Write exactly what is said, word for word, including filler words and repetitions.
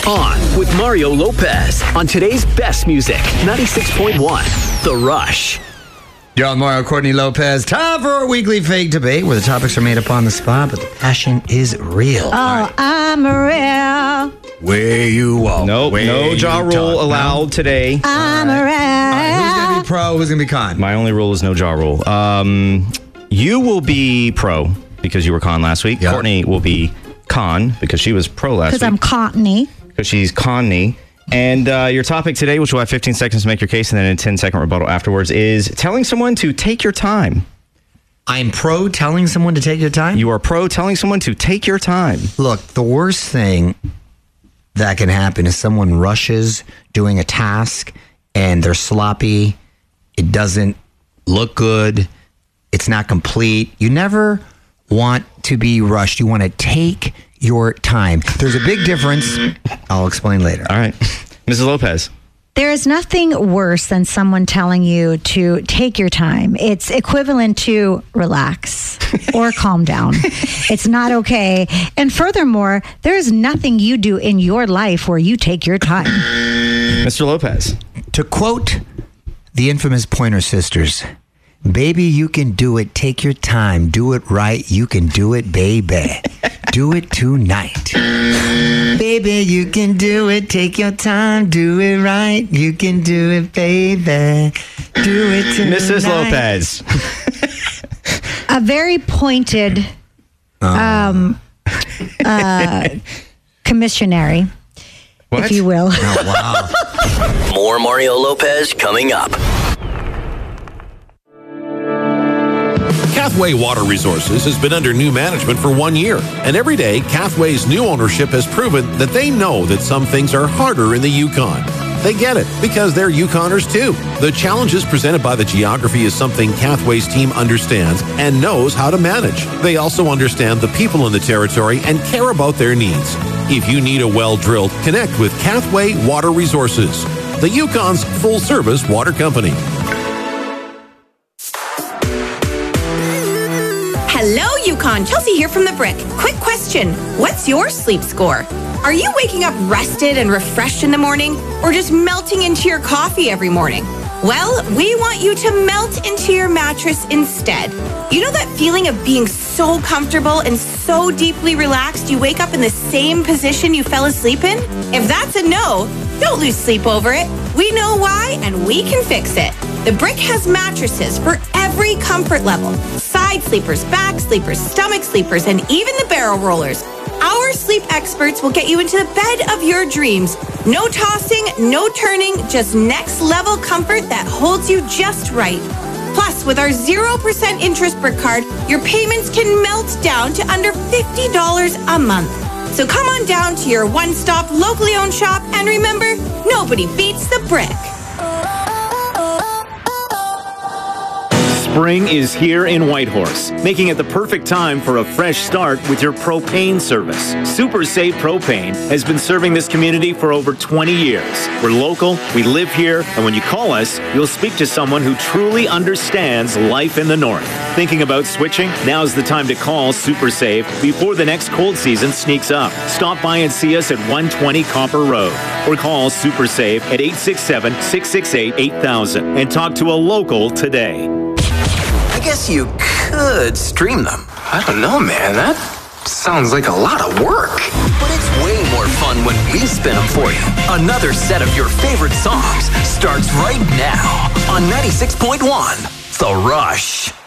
On with Mario Lopez on today's best music, ninety-six point one, The Rush. You're on Mario, Courtney Lopez. Time for our weekly fake debate where the topics are made up on the spot, but the passion is real. Oh, right. I'm real. Where you are. Nope, no jaw rule allowed no. today. I'm All right. real. All right, who's going to be pro? Who's going to be con? My only rule is no jaw rule. Um, you will be pro because you were con last week. Yep. Courtney will be con because she was pro last week. Because I'm Courtney. Because she's con-ny. And uh, your topic today, which will have fifteen seconds to make your case and then a ten second rebuttal afterwards, is telling someone to take your time. I'm pro telling someone to take your time? You are pro telling someone to take your time. Look, the worst thing that can happen is someone rushes doing a task and they're sloppy. It doesn't look good. It's not complete. You never want to be rushed. You want to take your time. There's a big difference. I'll explain later. All right. Missus Lopez. There is nothing worse than someone telling you to take your time. It's equivalent to relax or calm down. It's not okay. And furthermore, there is nothing you do in your life where you take your time. Mister Lopez. To quote the infamous Pointer Sisters, baby, you can do it. Take your time. Do it right. You can do it, baby. Do it tonight. Baby, you can do it. Take your time. Do it right. You can do it, baby. Do it tonight. Missus Lopez. A very pointed um, uh, commissionary, what? if you will. Oh, wow. More Mario Lopez coming up. Cathway Water Resources has been under new management for one year, and every day, Cathway's new ownership has proven that they know that some things are harder in the Yukon. They get it, because they're Yukoners too. The challenges presented by the geography is something Cathway's team understands and knows how to manage. They also understand the people in the territory and care about their needs. If you need a well drilled, connect with Cathway Water Resources, the Yukon's full-service water company. Hello, Yukon. Chelsea here from The Brick. Quick question. What's your sleep score? Are you waking up rested and refreshed in the morning, or just melting into your coffee every morning? Well, we want you to melt into your mattress instead. You know that feeling of being so comfortable and so deeply relaxed you wake up in the same position you fell asleep in? If that's a no, don't lose sleep over it. We know why, and we can fix it. The Brick has mattresses for every comfort level. Side sleepers, back sleepers, stomach sleepers, and even the barrel rollers. Our sleep experts will get you into the bed of your dreams. No tossing, no turning, just next level comfort that holds you just right. Plus, with our zero percent interest Brick card, your payments can melt down to under fifty dollars a month. So come on down to your one-stop locally owned shop, and remember, nobody beats the Brick. Spring is here in Whitehorse, making it the perfect time for a fresh start with your propane service. Super Save Propane has been serving this community for over twenty years. We're local, we live here, and when you call us, you'll speak to someone who truly understands life in the north. Thinking about switching? Now's the time to call Super Save before the next cold season sneaks up. Stop by and see us at one twenty Copper Road, or call Super Save at eight six seven, six six eight, eight thousand and talk to a local today. I guess you could stream them. I don't know, man. That sounds like a lot of work. But it's way more fun when we spin them for you. Another set of your favorite songs starts right now on ninety-six point one, The Rush.